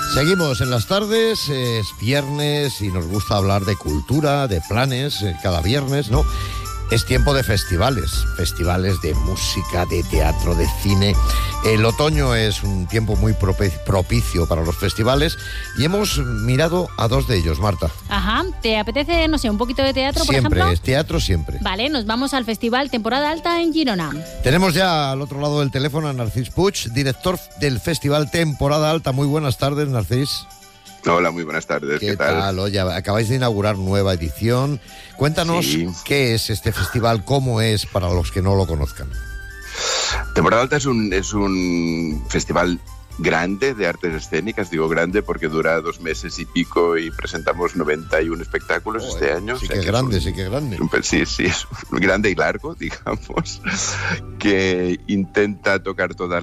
Seguimos en las tardes, es viernes y nos gusta hablar de cultura, de planes, cada viernes, ¿no? Es tiempo de festivales de música, de teatro, de cine. El otoño es un tiempo muy propicio para los festivales y hemos mirado a dos de ellos, Marta. Ajá, ¿te apetece, no sé, un poquito de teatro, por ejemplo? Siempre, es teatro siempre. Vale, nos vamos al Festival Temporada Alta en Girona. Tenemos ya al otro lado del teléfono a Narcís Puig, director del Festival Temporada Alta. Muy buenas tardes, Narcís. Hola, muy buenas tardes. ¿Qué tal? Oye, acabáis de inaugurar nueva edición. Cuéntanos qué es este festival, cómo es para los que no lo conozcan. Temporada Alta es un festival grande de artes escénicas, digo grande porque dura 2 meses y pico y presentamos 91 espectáculos este año. Sí, que es grande, sí que es grande. Sí, es grande y largo, digamos, que intenta tocar todo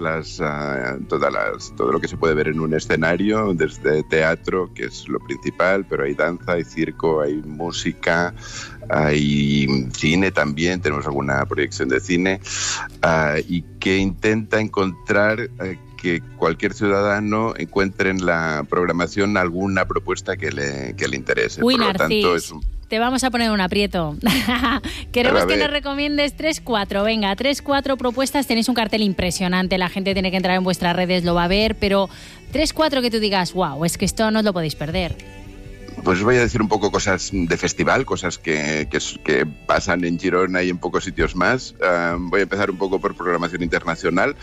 lo que se puede ver en un escenario, desde teatro, que es lo principal, pero hay danza, hay circo, hay música, hay cine también, tenemos alguna proyección de cine, y que intenta encontrar que cualquier ciudadano encuentre en la programación alguna propuesta que le interese. Uy, Narcís, te vamos a poner un aprieto. Queremos que nos recomiendes 3-4. Venga, 3-4 propuestas. Tenéis un cartel impresionante. La gente tiene que entrar en vuestras redes, lo va a ver. Pero 3-4 que tú digas, wow, es que esto no os lo podéis perder. Pues os voy a decir un poco cosas de festival, cosas que pasan en Girona y en pocos sitios más. Voy a empezar un poco por programación internacional.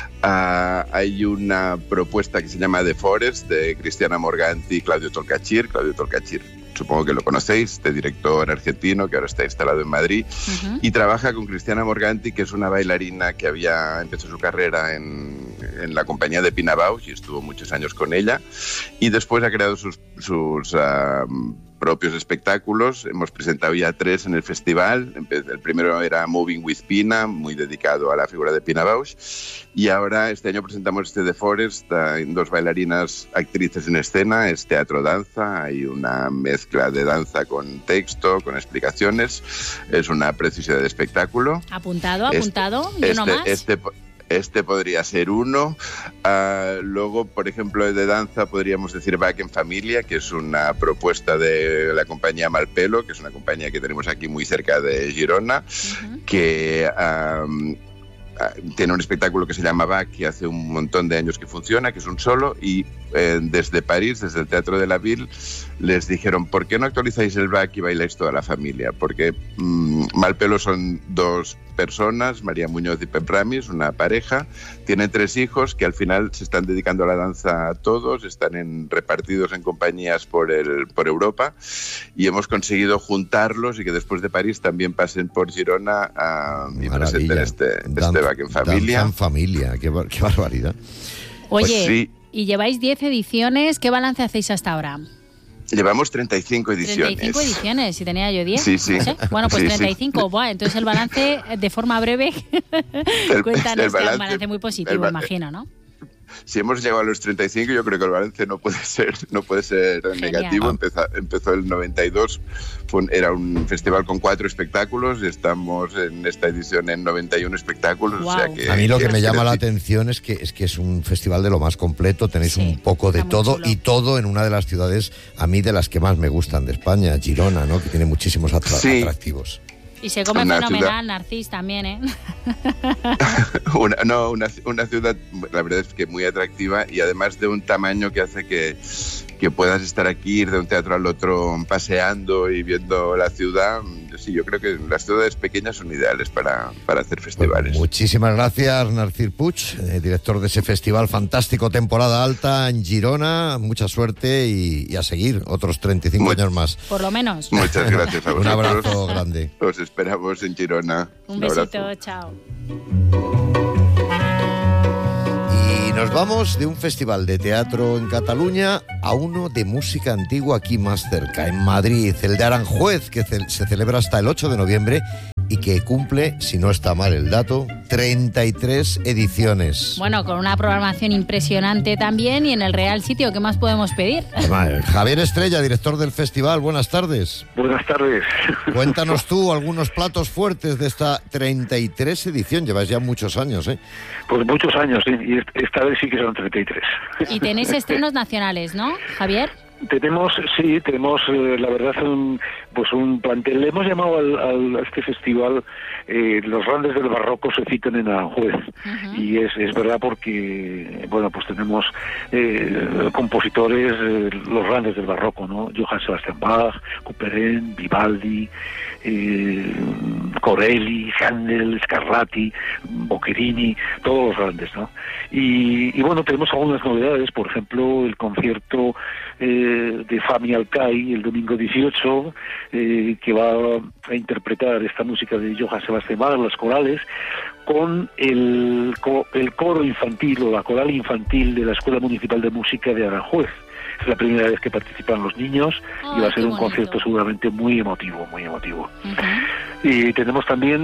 Hay una propuesta que se llama The Forest, de Cristiana Morganti y Claudio Tolcachir. Claudio Tolcachir, supongo que lo conocéis, de director argentino que ahora está instalado en Madrid, y trabaja con Cristiana Morganti, que es una bailarina que empezó su carrera en la compañía de Pina Bausch y estuvo muchos años con ella, y después ha creado sus propios espectáculos. Hemos presentado ya 3 en el festival. El primero era Moving with Pina, muy dedicado a la figura de Pina Bausch, y ahora este año presentamos The Forest, 2 bailarinas, actrices en escena, es teatro-danza, hay una mezcla de danza con texto, con explicaciones, es una preciosidad de espectáculo. Apuntado, y uno más. Este podría ser uno. Luego, por ejemplo, de danza podríamos decir Back en Familia, que es una propuesta de la compañía Malpelo, que es una compañía que tenemos aquí muy cerca de Girona, que tiene un espectáculo que se llama Back, que hace un montón de años que funciona, que es un solo, y desde París, desde el Teatro de la Ville, les dijeron, ¿por qué no actualizáis el Back y bailáis toda la familia? Porque Malpelo son 2 personas, María Muñoz y Pep Ramis, una pareja, tienen 3 hijos que al final se están dedicando a la danza a todos, están repartidos en compañías por Europa, y hemos conseguido juntarlos y que después de París también pasen por Girona y presenten este Back en Familia. Danza en familia, qué barbaridad. Oye, pues sí. Y lleváis 10 ediciones, ¿qué balance hacéis hasta ahora? Llevamos 35 ediciones. 35 ediciones, si tenía yo 10. Sí. No sé. Bueno, pues sí, 35. Sí. Buah, entonces el balance, de forma breve, cuéntanos, que es un balance muy positivo, imagino, ¿no? Si hemos llegado a los 35, yo creo que el balance no puede ser negativo. Empezó el 92, era un festival con 4 espectáculos, y estamos en esta edición en 91 espectáculos. Wow. O sea que, a mí lo que me llama la atención es que es un festival de lo más completo, tenéis un poco de todo, y todo en una de las ciudades, a mí, de las que más me gustan de España, Girona, ¿no? Que tiene muchísimos atractivos. Y se come fenomenal, Narcís, también, ¿eh? Una ciudad, la verdad es que muy atractiva, y además de un tamaño que hace que puedas estar aquí, ir de un teatro al otro paseando y viendo la ciudad. Sí, yo creo que las ciudades pequeñas son ideales para hacer festivales. Pues muchísimas gracias, Narcís Puig, director de ese festival fantástico, Temporada Alta en Girona. Mucha suerte y a seguir otros 35 años más. Por lo menos. Muchas gracias a vosotros. Un abrazo grande. Os esperamos en Girona. Un besito, chao. Y nos vamos de un festival de teatro en Cataluña a uno de música antigua aquí más cerca, en Madrid, el de Aranjuez, que se celebra hasta el 8 de noviembre y que cumple, si no está mal el dato, 33 ediciones. Bueno, con una programación impresionante también y en el Real Sitio, ¿qué más podemos pedir? Javier Estrella, director del festival, buenas tardes. Buenas tardes. Cuéntanos tú algunos platos fuertes de esta 33 edición, llevas ya muchos años, ¿eh? Pues muchos años, sí, y esta vez sí que son 33. Y tenéis estrenos nacionales, ¿no, Javier? Tenemos, la verdad, un plantel. Le hemos llamado a este festival Los Grandes del Barroco se citan en Aranjuez. Uh-huh. Y es verdad porque, bueno, pues tenemos compositores, los grandes del Barroco, ¿no? Johann Sebastian Bach, Couperin, Vivaldi, Corelli, Handel, Scarlatti, Boccherini, todos los grandes, ¿no? Y bueno, tenemos algunas novedades, por ejemplo, el concierto de Fami Alcai el domingo 18, que va a interpretar esta música de Johann Sebastian Bach, las corales, con el coro infantil o la coral infantil de la Escuela Municipal de Música de Aranjuez. Es la primera vez que participan los niños y va a ser un concierto seguramente muy emotivo, muy emotivo. Uh-huh. Y tenemos también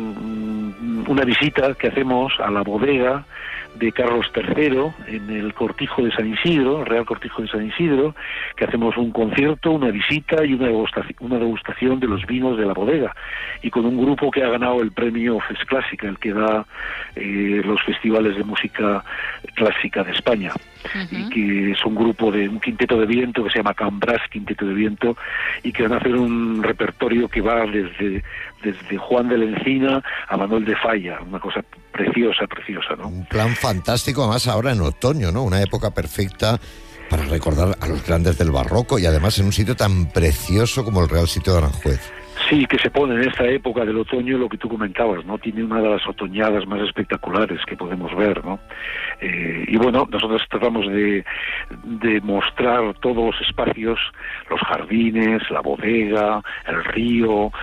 una visita que hacemos a la bodega de Carlos III en el Cortijo de San Isidro, el Real Cortijo de San Isidro, que hacemos un concierto, una visita y una degustación de los vinos de la bodega, y con un grupo que ha ganado el premio FES Clásica, el que da los festivales de música clásica de España. Uh-huh. Y que es un grupo de un quinteto de viento que se llama Cambras Quinteto de Viento, y que van a hacer un repertorio que va desde Juan de la Encina a Manuel de Falla, una cosa preciosa, ¿no? Un plan fantástico, además ahora en otoño, ¿no? Una época perfecta para recordar a los grandes del barroco, y además en un sitio tan precioso como el Real Sitio de Aranjuez. Sí, que se pone en esta época del otoño, lo que tú comentabas, ¿no? Tiene una de las otoñadas más espectaculares que podemos ver, ¿no? Y bueno, nosotros tratamos de mostrar todos los espacios, los jardines, la bodega, el río,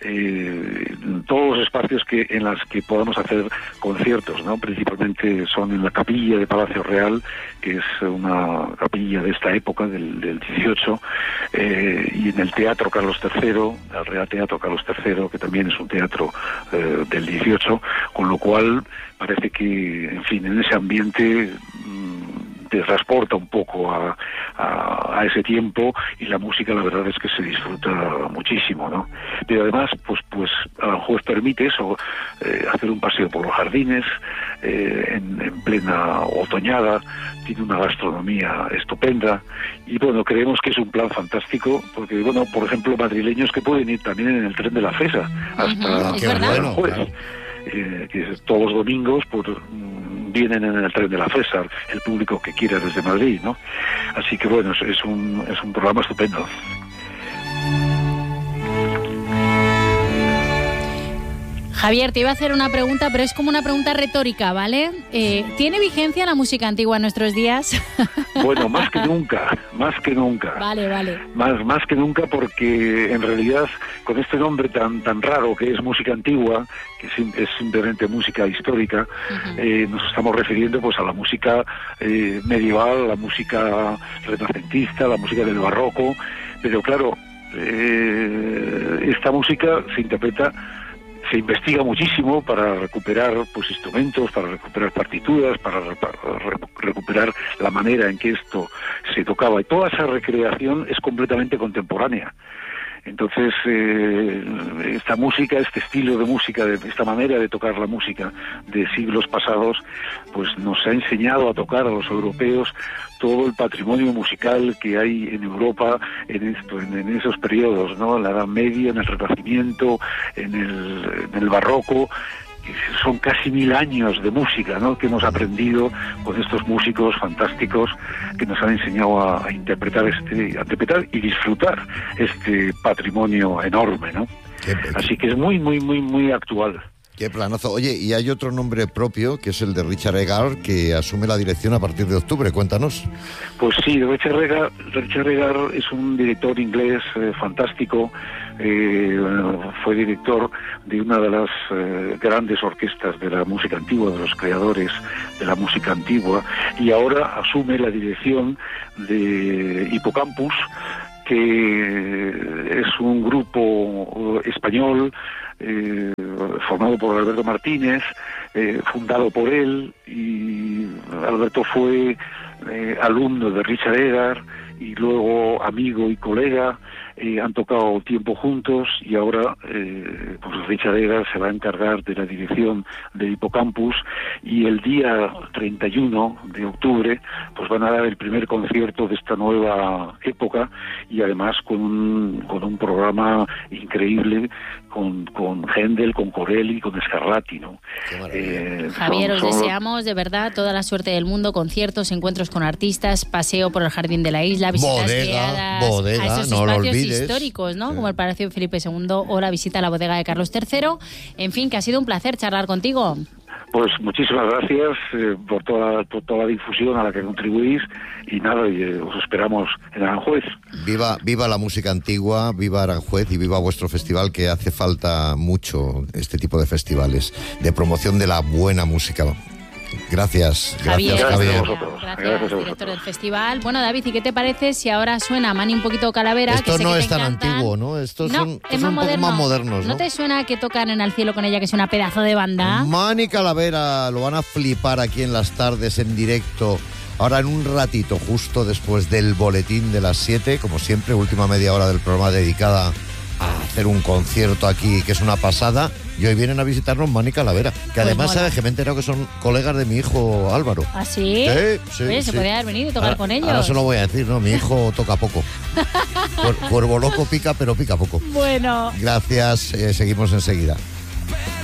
todos los espacios en los que podamos hacer conciertos, ¿no? Principalmente son en la capilla de Palacio Real, que es una capilla de esta época, del 18, y en el Teatro Carlos III, el Real Teatro Carlos III, que también es un teatro del 18, con lo cual parece que, en fin, en ese ambiente te transporta un poco a ese tiempo, y la música la verdad es que se disfruta muchísimo, ¿no? Pero además pues Aranjuez permite eso, hacer un paseo por los jardines en plena otoñada, tiene una gastronomía estupenda, y bueno, creemos que es un plan fantástico, porque bueno, por ejemplo, madrileños que pueden ir también en el tren de la FESA hasta Aranjuez. Claro. Que todos los domingos pues vienen en el tren de la FESA, el público que quiera desde Madrid, ¿no? Así que bueno, es un programa estupendo. Javier, te iba a hacer una pregunta, pero es como una pregunta retórica, ¿vale? ¿Tiene vigencia la música antigua en nuestros días? Bueno, más que nunca. Vale. Más que nunca, porque en realidad con este nombre tan raro que es música antigua, que es simplemente música histórica, uh-huh. Nos estamos refiriendo pues a la música medieval, a la música renacentista, a la música del barroco, pero claro, esta música se investiga muchísimo para recuperar pues instrumentos, para recuperar partituras, para recuperar la manera en que esto se tocaba, y toda esa recreación es completamente contemporánea. Entonces, esta música, este estilo de música, esta manera de tocar la música de siglos pasados, pues nos ha enseñado a tocar a los europeos todo el patrimonio musical que hay en Europa en esos periodos, ¿no? En la Edad Media, en el Renacimiento, en el Barroco. Son casi 1000 años de música, ¿no?, que hemos aprendido con estos músicos fantásticos que nos han enseñado a interpretar y disfrutar este patrimonio enorme, ¿no? Así que es muy, muy, muy, muy actual. Qué planazo. Oye, y hay otro nombre propio, que es el de Richard Egar, que asume la dirección a partir de octubre. Cuéntanos. Pues sí, Richard Egar es un director inglés fantástico. Fue director de una de las grandes orquestas de la música antigua, de los creadores de la música antigua, y ahora asume la dirección de Hippocampus, que es un grupo español formado por Alberto Martínez, fundado por él, y Alberto fue alumno de Richard Egar y luego amigo y colega. Han tocado tiempo juntos y ahora pues Richard Egar se va a encargar de la dirección del Hippocampus, y el día 31 de octubre pues van a dar el primer concierto de esta nueva época, y además con un programa increíble con Händel, con Corelli, con Scarlatti, ¿no? Javier, os deseamos de verdad toda la suerte del mundo, conciertos, encuentros con artistas, paseo por el jardín de la isla, visitas guiadas a esos no espacios históricos, ¿no? Sí. Como el Palacio de Felipe II o la visita a la bodega de Carlos III. En fin, que ha sido un placer charlar contigo. Pues muchísimas gracias por toda la difusión a la que contribuís, y nada, os esperamos en Aranjuez. Viva la música antigua, viva Aranjuez y viva vuestro festival, que hace falta mucho este tipo de festivales de promoción de la buena música. Gracias, Javier. Gracias, director del festival. Bueno, David, ¿y qué te parece si ahora suena Mani un poquito Calavera? Esto que no que es tan encantan. Antiguo, ¿no? Estos son un moderno. poco más modernos, ¿no? ¿No te suena que tocan en Al cielo con ella, que es una pedazo de banda? Mani Calavera, lo van a flipar aquí en las tardes en directo. Ahora en un ratito, justo después del boletín de las 7, como siempre, última media hora del programa dedicada a hacer un concierto aquí, que es una pasada. Y hoy vienen a visitarnos Mani Calavera, que Pues además mola. sabes que me he enterado que son colegas de mi hijo Álvaro. ¿Ah, sí? Sí. Oye, se podría haber venido y tocar con ellos. Ahora se lo voy a decir, ¿no? Mi hijo toca poco. Cuervo loco pica, pero pica poco. Bueno. Gracias, seguimos enseguida.